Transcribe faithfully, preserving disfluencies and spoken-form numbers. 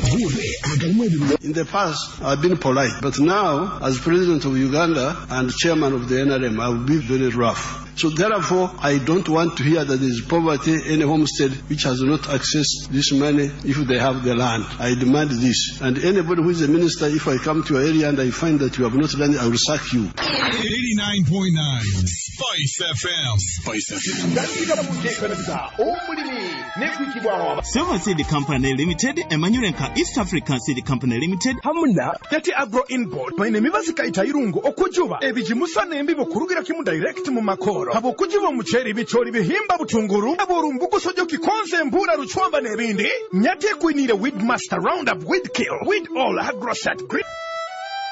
In the past, I've been polite, but now, as president of Uganda and chairman of the N R M, I will be very rough. So therefore, I don't want to hear that there is poverty in a homestead which has not accessed this money if they have the land. I demand this. And anybody who is a minister, if I come to your area and I find that you have not done it, I will sack you. eighty-nine point nine Spice F M. Spice F M. Silver Seed Company Limited, Emmanuelenka East African Seed Company Limited. Hamuna, Yati Agro Import, my name is Kaita Irungo, Okujuba, Ebijimusa Nembibo Kurugira Kimu direct to Makoro. Abo kujiva mucheri bichori bihimba butunguru abo rumbuko sojoki konse mbura ruchwamba nebindi nyate kuinire weed master roundup weed kill weed all agrosat green